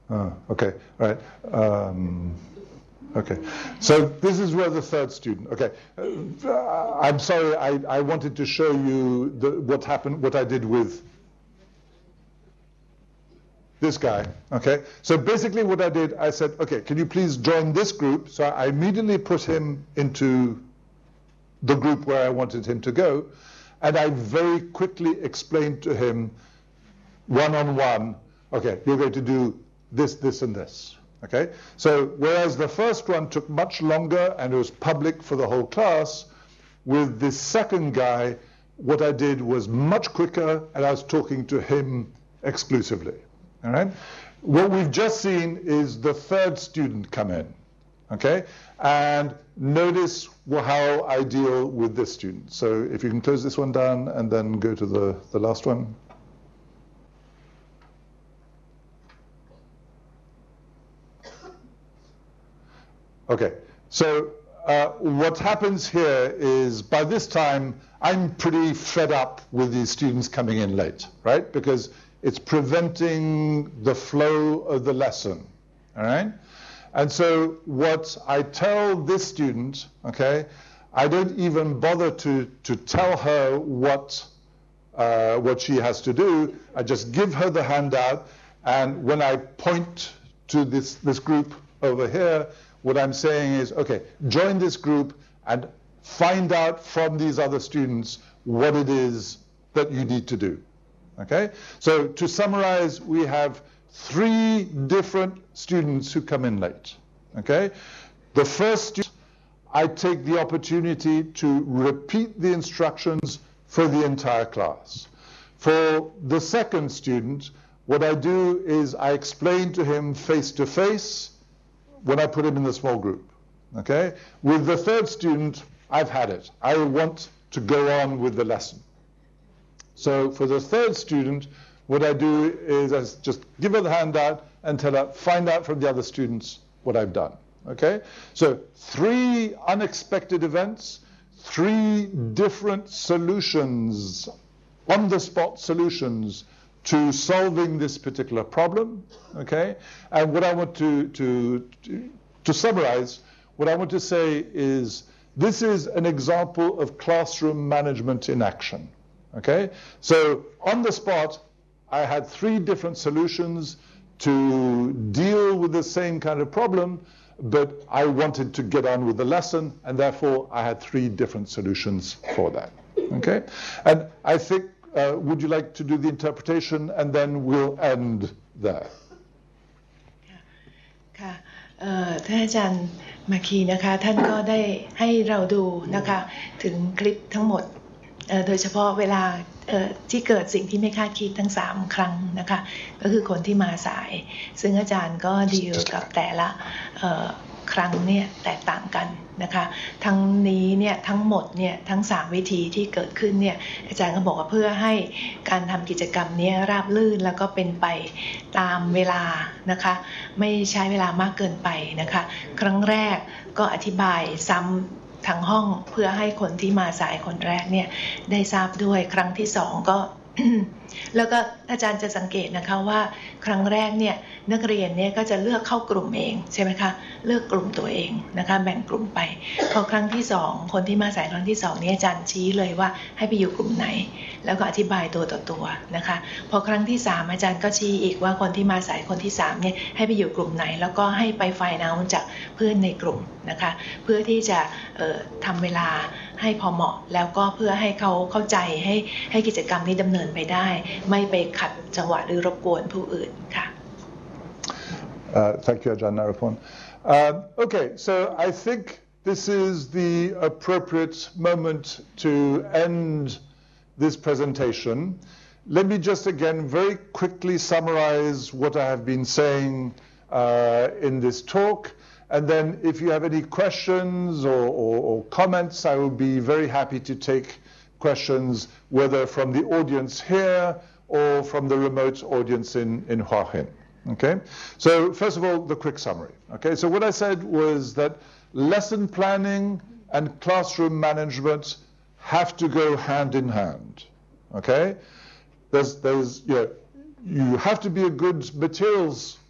Okay, all right. Okay, so this is where the third student. Okay, I'm sorry. I wanted to show you what happened, what I did with this guy. Okay, so basically what I did, I said, okay, can you please join this group? So I immediately put him into the group where I wanted him to go, and I very quickly explained to him, one-on-one, okay, you're going to do this, this, and this. Okay, so whereas the first one took much longer and it was public for the whole class, with this second guy, what I did was much quicker, and I was talking to him exclusively. All right, what we've just seen is the third student come in. Okay, and notice how I deal with this student. So if you can close this one down and then go to the last one. Okay, so what happens here is by this time, I'm pretty fed up with these students coming in late, right? Because it's preventing the flow of the lesson, all right? And so what I tell this student, okay, I don't even bother to tell her what she has to do. I just give her the handout, and when I point to this group over here, what I'm saying is, okay, join this group and find out from these other students what it is that you need to do, okay? So to summarize, we have 3 different students who come in late, okay? The first student, I take the opportunity to repeat the instructions for the entire class. For the second student, what I do is I explain to him face-to-face when I put him in the small group, okay? With the third student, I've had it. I want to go on with the lesson. So for the third student, what I do is I just give her the handout and tell her, find out from the other students what I've done, okay? So 3 unexpected events, 3 different solutions, on-the-spot solutions to solving this particular problem, okay? And what I want to summarize, what I want to say is this is an example of classroom management in action, okay? So on the spot, I had 3 different solutions to deal with the same kind of problem, but I wanted to get on with the lesson, and therefore I had 3 different solutions for that, okay? And I think would you like to do the interpretation, and then we'll end there. ค่ะท่านอาจารย์มาคีนะคะท่านก็ได้ให้เราดูนะคะถึงคลิปทั้งหมดโดยเฉพาะเวลาที่เกิดสิ่งที่ไม่คาดคิดทั้ง3ครั้งนะคะก็คือคนที่มาสายซึ่งอาจารย์ก็ดีลกับแต่ละครั้งเนี่ยแตกต่างกันนะคะทั้งนี้เนี่ยทั้งหมดเนี่ยทั้ง3วิธีที่เกิดขึ้นเนี่ยอาจารย์ก็บอกว่าเพื่อให้การทำกิจกรรมนี้ราบรื่นแล้วก็เป็นไปตามเวลานะคะไม่ใช้เวลามากเกินไปนะคะครั้งแรกก็อธิบายซ้ำทั้งห้องเพื่อให้คนที่มาสายคนแรกเนี่ยได้ทราบด้วยครั้งที่2ก็ แล้วก็อาจารย์จะสังเกตนะคะว่าครั้งแรกเนี่ยนักเรียนเนี่ยก็จะเลือกเข้ากลุ่มเองใช่ไหมคะเลือกกลุ่มตัวเองนะคะแบ่งกลุ่มไปพอครั้งที่2คนที่มาสายครั้งที่2เนี่ยอาจารย์ชี้เลยว่าให้ไปอยู่กลุ่มไหนแล้วก็อธิบายตัวต่อตัวนะคะพอครั้งที่3อาจารย์ก็ชี้อีกว่าคนที่มาสายคนที่3เนี่ยให้ไปอยู่กลุ่มไหนแล้วก็ให้ไปไฟล์เอาท์จากเพื่อนในกลุ่มนะคะเพื่อที่จะทำเวลาให้พอเหมาะแล้วก็เพื่อให้เขาเข้าใจให้กิจกรรมนี้ดำเนินไปได้ไม่ไปขัดจังหวะหรือรบกวนผู้อื่นค่ะ Thank you, Ajahn Narapon. Okay, so I think this is the appropriate moment to end this presentation. Let me just again very quickly summarize what I have been saying in this talk. And then if you have any questions or comments, I will be very happy to take questions, whether from the audience here or from the remote audience in Hua Hin. Okay, so first of all, the quick summary. Okay, so what I said was that lesson planning and classroom management have to go hand in hand. Okay, you have to be a good materials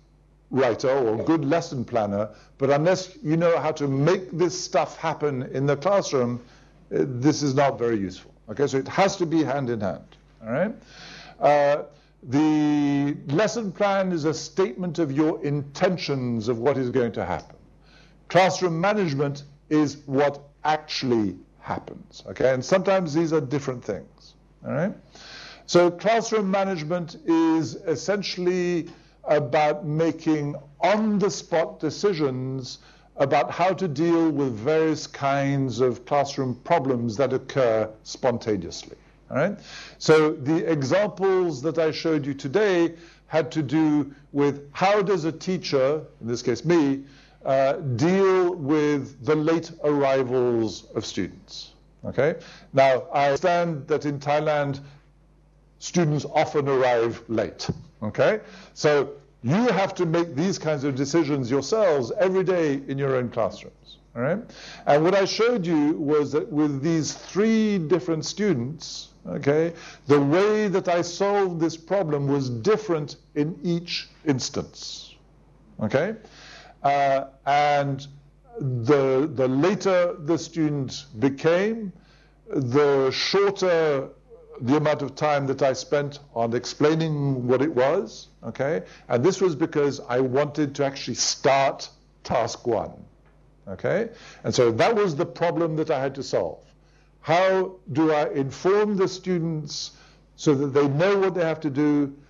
writer or good lesson planner, but unless you know how to make this stuff happen in the classroom, this is not very useful. Okay, so it has to be hand in hand. All right. The lesson plan is a statement of your intentions of what is going to happen. Classroom management is what actually happens. Okay, and sometimes these are different things. All right. So classroom management is essentially about making on-the-spot decisions about how to deal with various kinds of classroom problems that occur spontaneously. All right? So the examples that I showed you today had to do with how does a teacher, in this case me, deal with the late arrivals of students. Okay? Now, I understand that in Thailand, students often arrive late. Okay? So you have to make these kinds of decisions yourselves every day in your own classrooms. All right? And what I showed you was that with these 3 different students, okay, the way that I solved this problem was different in each instance. Okay? And the later the student became, the shorter the amount of time that I spent on explaining what it was, okay? And this was because I wanted to actually start task 1, okay? And so that was the problem that I had to solve. How do I inform the students so that they know what they have to do,